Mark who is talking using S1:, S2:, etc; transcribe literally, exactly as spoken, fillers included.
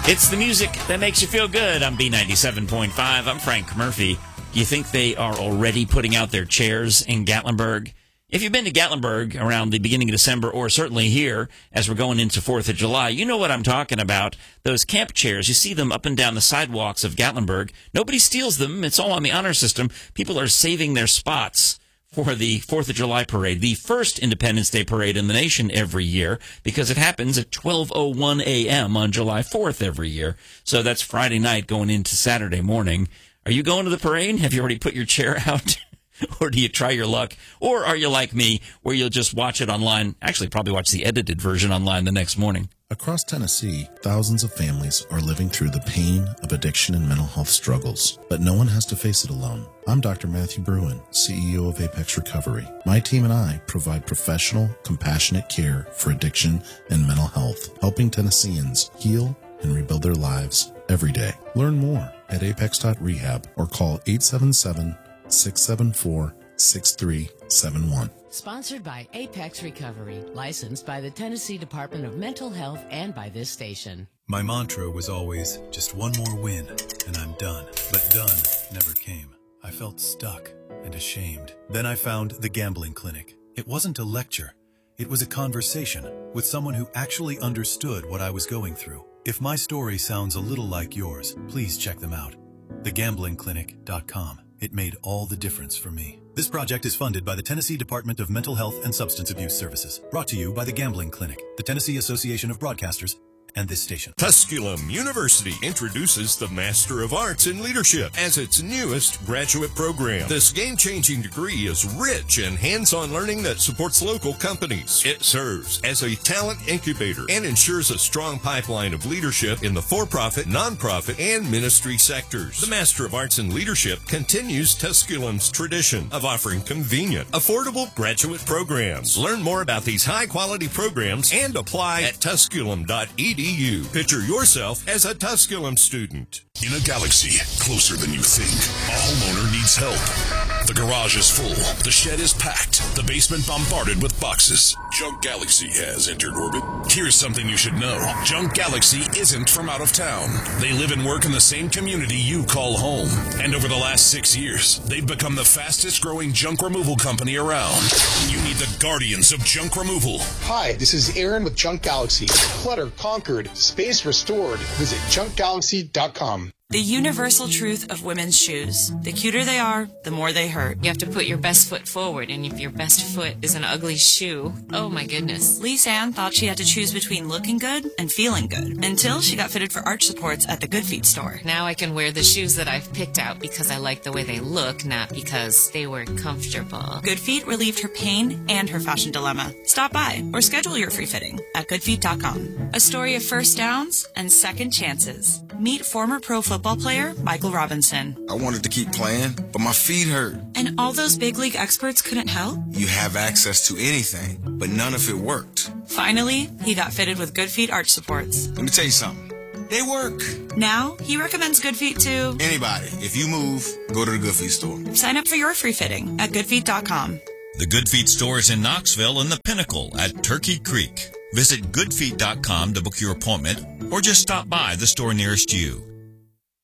S1: It's the music that makes you feel good. I'm B ninety-seven point five. I'm Frank Murphy. Do you think they are already putting out their chairs in Gatlinburg? If you've been to Gatlinburg around the beginning of December, or certainly here as we're going into fourth of July, you know what I'm talking about. Those camp chairs, you see them up and down the sidewalks of Gatlinburg. Nobody steals them. It's all on the honor system. People are saving their spots for the fourth of July parade, the first Independence Day parade in the nation every year, because it happens at twelve oh one a.m. on July fourth every year. So that's Friday night going into Saturday morning. Are you going to the parade? Have you already put your chair out? Or do you try your luck? Or are you like me, where you'll just watch it online? Actually, probably watch the edited version online the next morning.
S2: Across Tennessee, thousands of families are living through the pain of addiction and mental health struggles, but no one has to face it alone. I'm Doctor Matthew Bruin, C E O of Apex Recovery. My team and I provide professional, compassionate care for addiction and mental health, helping Tennesseans heal and rebuild their lives every day. Learn more at apex dot rehab or call eight seven seven, six seven four, six three seven one.
S3: Sponsored by Apex Recovery, licensed by the Tennessee Department of Mental Health and by this station.
S4: My mantra was always, just one more win, and I'm done. But done never came. I felt stuck and ashamed. Then I found the Gambling Clinic. It wasn't a lecture. It was a conversation with someone who actually understood what I was going through. If my story sounds a little like yours, please check them out. the gambling clinic dot com. It made all the difference for me. This project is funded by the Tennessee Department of Mental Health and Substance Abuse Services. Brought to you by the Gambling Clinic, the Tennessee Association of Broadcasters, and this station.
S5: Tusculum University introduces the Master of Arts in Leadership as its newest graduate program. This game-changing degree is rich in hands-on learning that supports local companies. It serves as a talent incubator and ensures a strong pipeline of leadership in the for-profit, nonprofit, and ministry sectors. The Master of Arts in Leadership continues Tusculum's tradition of offering convenient, affordable graduate programs. Learn more about these high-quality programs and apply at tusculum dot e d u. Picture yourself as a Tusculum student.
S6: In a galaxy closer than you think, a homeowner needs help. The garage is full, the shed is packed, the basement bombarded with boxes. Junk Galaxy has entered orbit. Here's something you should know. Junk Galaxy isn't from out of town. They live and work in the same community you call home. And over the last six years, they've become the fastest growing junk removal company around. You need the guardians of junk removal.
S7: Hi, this is Aaron with Junk Galaxy. Clutter conquered, space restored. Visit junk galaxy dot com.
S8: The universal truth of women's shoes. The cuter they are, the more they hurt.
S9: You have to put your best foot forward, and if your best foot is an ugly shoe, oh my goodness.
S8: Lise Ann thought she had to choose between looking good and feeling good, until she got fitted for arch supports at the Good Feet store.
S9: Now I can wear the shoes that I've picked out because I like the way they look, not because they were comfortable.
S8: Good Feet relieved her pain and her fashion dilemma. Stop by or schedule your free fitting at good feet dot com. A story of first downs and second chances. Meet former pro football player Michael Robinson.
S10: I wanted to keep playing, but my feet hurt.
S8: And all those big league experts couldn't help?
S10: You have access to anything, but none of it worked.
S8: Finally, he got fitted with Good Feet arch supports.
S10: Let me tell you something. They work.
S8: Now, he recommends Good Feet to
S10: anybody. If you move, go to the Good Feet store.
S8: Sign up for your free fitting at good feet dot com.
S11: The Good Feet store is in Knoxville and the Pinnacle at Turkey Creek. Visit good feet dot com to book your appointment or just stop by the store nearest you.